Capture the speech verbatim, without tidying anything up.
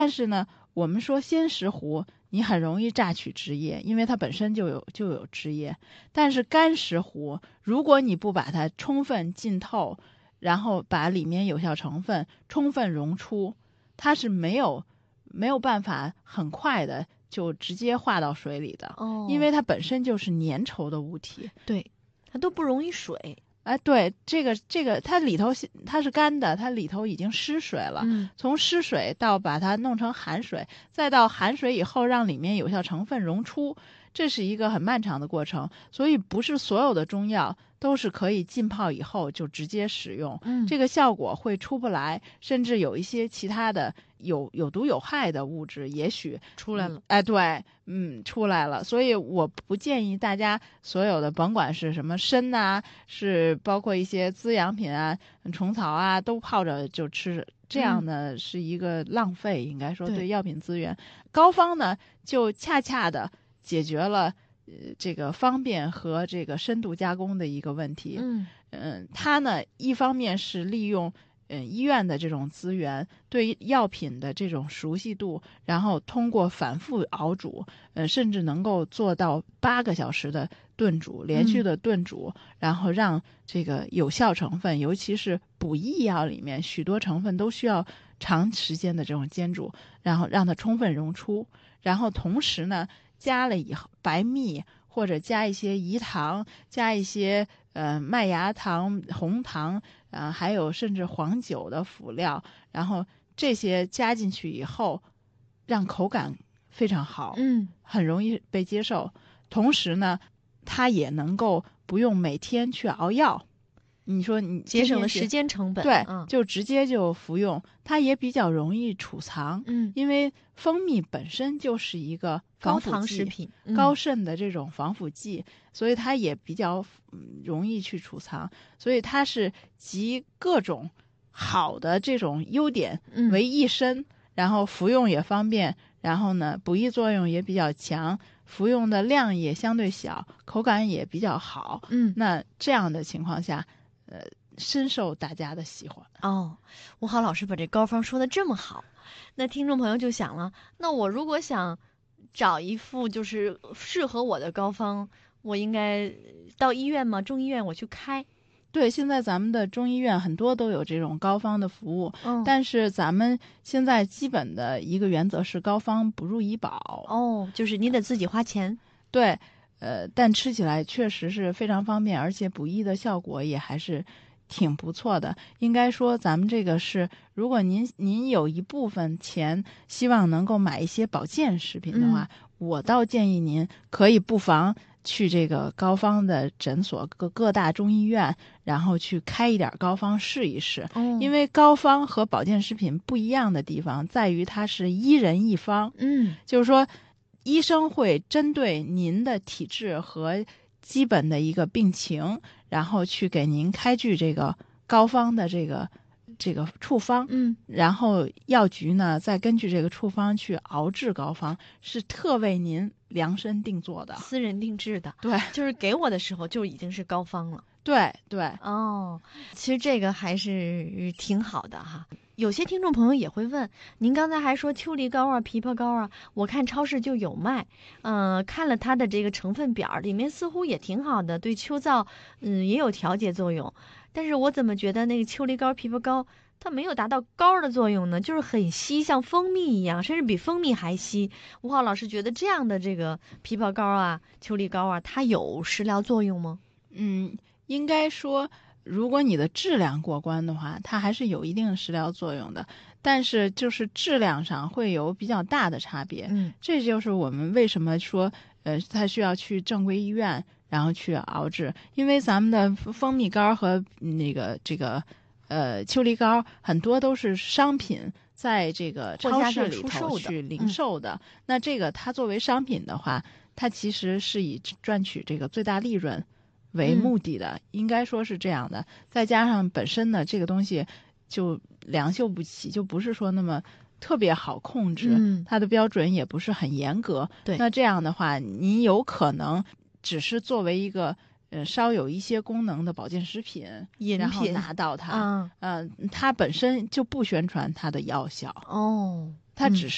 但是呢，我们说鲜石斛，你很容易榨取汁液，因为它本身就有就有汁液。但是干石斛，如果你不把它充分浸透，然后把里面有效成分充分溶出，它是没有没有办法很快的就直接化到水里的， 哦， 因为它本身就是粘稠的物体。 对，它都不溶于水。 哎，对，这个这个它里头它是干的，它里头已经失水了。 嗯， 从失水到把它弄成含水，再到含水以后让里面有效成分溶出，这是一个很漫长的过程。所以不是所有的中药都是可以浸泡以后就直接使用， 嗯， 这个效果会出不来，甚至有一些其他的有有毒有害的物质也许出来了。 嗯、哎，对，嗯，出来了。所以我不建议大家所有的，甭管是什么参啊，是包括一些滋养品啊、虫草啊，都泡着就吃。这样呢、嗯、是一个浪费，应该说对药品资源。膏方呢，就恰恰的解决了呃这个方便和这个深度加工的一个问题。 嗯嗯，它呢一方面是利用嗯医院的这种资源，对药品的这种熟悉度，然后通过反复熬煮，呃，甚至能够做到八个小时的炖煮，连续的炖煮，嗯、然后让这个有效成分，尤其是补益药里面许多成分都需要长时间的这种煎煮，然后让它充分溶出，然后同时呢加了以后白蜜或者加一些饴糖，加一些呃麦芽糖、红糖啊、呃，还有甚至黄酒的辅料，然后这些加进去以后，让口感非常好， 嗯， 很容易被接受。同时呢，它也能够不用每天去熬药。你说你节省了时间成本， 对、 嗯， 就直接就服用，它也比较容易储藏， 嗯， 因为蜂蜜本身就是一个高糖食品、 嗯、高渗的这种防腐剂，所以它也比较、嗯、容易去储藏，所以它是集各种好的这种优点为一身、嗯、然后服用也方便，然后呢补益作用也比较强，服用的量也相对小，口感也比较好， 嗯， 那这样的情况下呃，深受大家的喜欢。 哦，吴好老师把这膏方说的这么好，那听众朋友就想了，那我如果想找一副就是适合我的膏方，我应该到医院吗？中医院我去开？ 对，现在咱们的中医院很多都有这种膏方的服务， 嗯， 但是咱们现在基本的一个原则是膏方不入医保。 哦，就是你得自己花钱。 对。呃，但吃起来确实是非常方便，而且补益的效果也还是挺不错的。应该说咱们这个是，如果您您有一部分钱希望能够买一些保健食品的话、嗯、我倒建议您可以不妨去这个膏方的诊所，各各大中医院，然后去开一点膏方试一试、 哦、 因为膏方和保健食品不一样的地方在于它是一人一方， 嗯， 就是说医生会针对您的体质和基本的一个病情，然后去给您开具这个膏方的这个这个处方， 嗯， 然后药局呢再根据这个处方去熬制膏方，是特为您量身定做的， 私人定制的。 对， 就是给我的时候就已经是膏方了。 对对， 哦，其实这个还是挺好的哈。有些听众朋友也会问，您刚才还说秋梨膏啊、枇杷膏啊，我看超市就有卖，嗯、呃，看了它的这个成分表，里面似乎也挺好的，对秋燥，嗯，也有调节作用。但是我怎么觉得那个秋梨膏、枇杷膏它没有达到膏的作用呢？就是很稀，像蜂蜜一样，甚至比蜂蜜还稀。吴浩老师觉得这样的这个枇杷膏啊、秋梨膏啊，它有食疗作用吗？ 嗯。应该说，如果你的质量过关的话，它还是有一定的食疗作用的，但是就是质量上会有比较大的差别。 嗯， 这就是我们为什么说，呃，它需要去正规医院，然后去熬制，因为咱们的蜂蜜膏和那个这个呃秋梨膏很多都是商品，在这个超市里头去零售的。嗯、那这个它作为商品的话，它其实是以赚取这个最大利润为目的的、嗯、应该说是这样的。再加上本身呢这个东西就良莠不齐，就不是说那么特别好控制、嗯、它的标准也不是很严格。 对， 那这样的话你有可能只是作为一个呃稍有一些功能的保健食品饮品然后拿到它， 嗯、 呃，它本身就不宣传它的药效哦， 它只是